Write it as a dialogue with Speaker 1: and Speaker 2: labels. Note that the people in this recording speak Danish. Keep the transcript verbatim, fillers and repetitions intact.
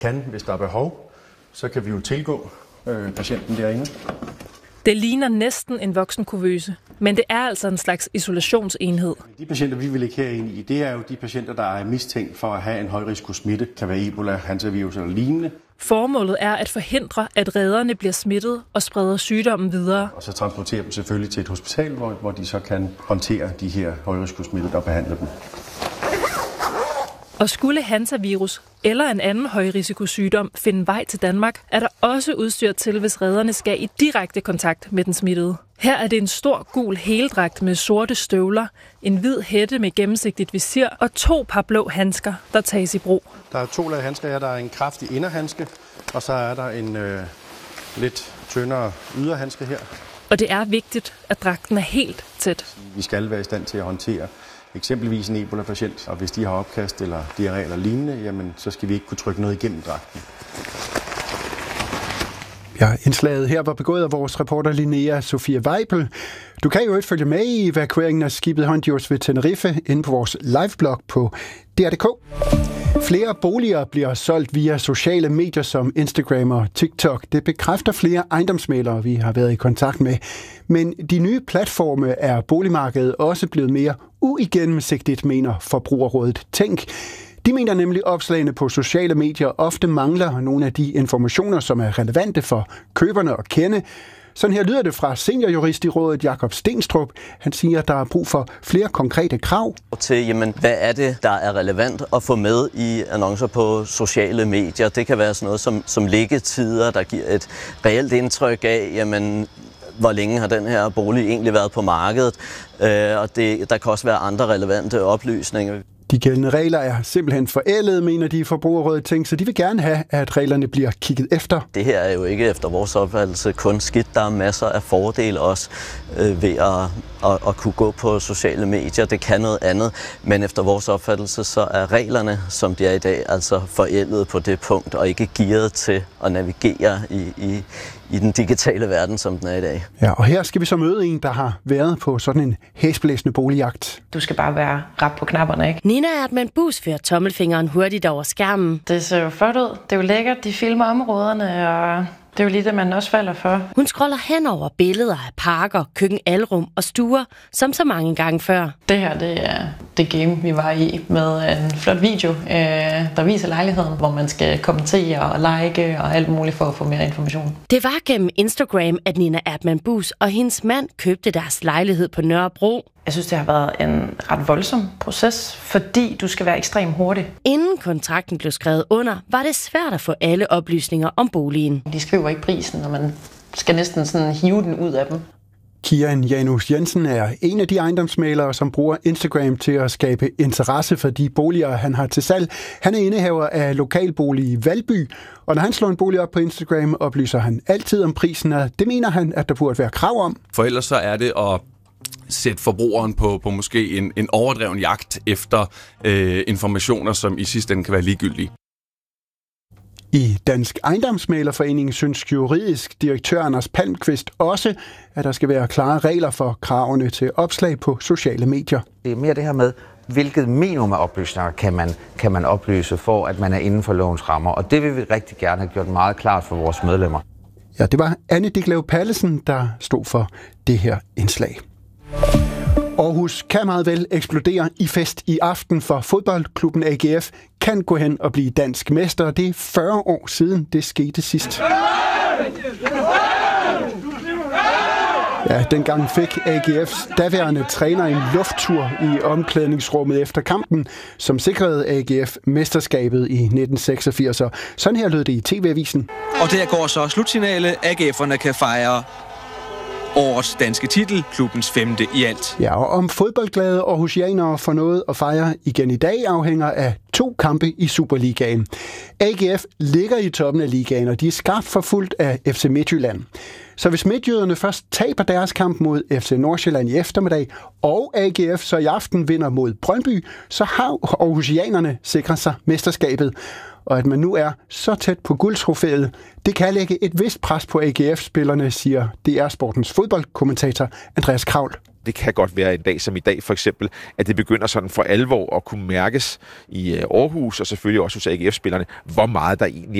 Speaker 1: Kan, hvis der er behov, så kan vi jo tilgå øh, patienten derinde.
Speaker 2: Det ligner næsten en voksenkuvøse, men det er altså en slags isolationsenhed.
Speaker 1: De patienter, vi vil lægge herinde i, det er jo de patienter, der er mistænkt for at have en højrisikosmitte. Det kan være Ebola, hantavirus eller lignende.
Speaker 2: Formålet er at forhindre, at redderne bliver smittet og spreder sygdommen videre.
Speaker 1: Og så transporterer dem selvfølgelig til et hospital, hvor, hvor de så kan håndtere de her højrisikosmittede og behandle dem.
Speaker 2: Og skulle hantavirus eller en anden højrisikosygdom finde vej til Danmark, er der også udstyr til, hvis redderne skal i direkte kontakt med den smittede. Her er det en stor gul heldragt med sorte støvler, en hvid hætte med gennemsigtigt visir og to par blå handsker, der tages i brug.
Speaker 1: Der er to lag handsker her. Der er en kraftig inderhandske, og så er der en øh, lidt tyndere yderhandske her.
Speaker 2: Og det er vigtigt, at dragten er helt tæt.
Speaker 1: Vi skal være i stand til at håndtere eksempelvis en Ebola-patient, og hvis de har opkast eller diarré eller lignende, jamen, så skal vi ikke kunne trykke noget igennem dragten.
Speaker 3: Ja, indslaget her var begået af vores reporter Linnea Sofia Weibel. Du kan jo ikke følge med i evakueringen af skibet Hondios ved Tenerife inde på vores liveblog på D R punktum d k. Flere boliger bliver solgt via sociale medier som Instagram og TikTok. Det bekræfter flere ejendomsmæglere, vi har været i kontakt med. Men de nye platforme er boligmarkedet også blevet mere uigennemsigtigt, mener Forbrugerrådet Tænk. De mener nemlig, at opslagene på sociale medier ofte mangler nogle af de informationer, som er relevante for køberne at kende. Sådan her lyder det fra seniorjurist i rådet Jakob Stenstrup. Han siger, at der er brug for flere konkrete krav.
Speaker 4: Til, jamen, hvad er det, der er relevant at få med i annoncer på sociale medier? Det kan være sådan noget som, som liggetider, der giver et reelt indtryk af, jamen, hvor længe har den her bolig egentlig været på markedet. Øh, og det, der kan også være andre relevante oplysninger.
Speaker 3: De gældende regler er simpelthen forældede, mener de Forbrugerrådet Tænk, så de vil gerne have, at reglerne bliver kigget efter.
Speaker 4: Det her er jo ikke efter vores opfattelse kun skidt. Der er masser af fordele også øh, ved at, at, at kunne gå på sociale medier. Det kan noget andet, men efter vores opfattelse så er reglerne, som de er i dag, altså forældede på det punkt og ikke gearet til at navigere i, i, i den digitale verden, som den er i dag.
Speaker 3: Ja, og her skal vi så møde en, der har været på sådan en hæsblæsende boligjagt.
Speaker 5: Du skal bare være rap på knapperne, ikke?
Speaker 6: Nina Erdmann Buus fører tommelfingeren hurtigt over skærmen.
Speaker 5: Det ser jo flot ud. Det er jo lækkert, de filmer områderne, og det er jo lige det, man også falder for.
Speaker 6: Hun scroller hen over billeder af parker, køkkenalrum og stuer, som så mange gange før.
Speaker 5: Det her, det er det game, vi var i med en flot video, der viser lejligheden, hvor man skal kommentere og like og alt muligt for at få mere information.
Speaker 6: Det var gennem Instagram, at Nina Erdmann Buus og hendes mand købte deres lejlighed på Nørrebro.
Speaker 5: Jeg synes, det har været en ret voldsom proces, fordi du skal være ekstremt hurtig.
Speaker 6: Inden kontrakten blev skrevet under, var det svært at få alle oplysninger om boligen.
Speaker 5: De skriver ikke prisen, og man skal næsten sådan hive den ud af dem.
Speaker 3: Kian Janus Jensen er en af de ejendomsmælere, som bruger Instagram til at skabe interesse for de boliger, han har til salg. Han er indehaver af lokalbolig i Valby, og når han slår en bolig op på Instagram, oplyser han altid om prisen, og det mener han, at der burde være krav om.
Speaker 7: For ellers så er det at sætte forbrugeren på, på måske en, en overdreven jagt efter øh, informationer, som i sidste ende kan være ligegyldige.
Speaker 3: I Dansk Ejendomsmæglerforening synes juridisk direktør Anders Palmqvist også, at der skal være klare regler for kravene til opslag på sociale medier.
Speaker 8: Det er mere det her med, hvilket minimum af oplysninger kan man, kan man oplyse for, at man er inden for lovens rammer. Og det vil vi rigtig gerne have gjort meget klart for vores medlemmer.
Speaker 3: Ja, det var Anne Diglev Pallesen, der stod for det her indslag. Aarhus kan meget vel eksplodere i fest i aften, for fodboldklubben A G F kan gå hen og blive dansk mester. Det er fyrre år siden, det skete sidst. Ja, dengang fik A G F's daværende træner en lufttur i omklædningsrummet efter kampen, som sikrede A G F mesterskabet i nitten seksogfirs. Sådan her lød det i T V-avisen.
Speaker 9: Og der går så slutsignalet. A G F'erne kan fejre årets danske titel, klubbens femte i alt.
Speaker 3: Ja, og om fodboldglade aarhusianere får noget at fejre igen i dag, afhænger af to kampe i Superligaen. A G F ligger i toppen af ligaen, og de er skarpt forfulgt af F C Midtjylland. Så hvis midtjyderne først taber deres kamp mod F C Nordsjælland i eftermiddag, og A G F så i aften vinder mod Brøndby, så har aarhusianerne sikret sig mesterskabet. Og at man nu er så tæt på guldtrofæet, det kan lægge et vist pres på A G F-spillerne, siger D R Sportens fodboldkommentator Andreas Kravl.
Speaker 10: det kan godt være en dag som i dag for eksempel, at det begynder sådan for alvor at kunne mærkes i Aarhus, og selvfølgelig også hos A G F-spillerne, hvor meget der egentlig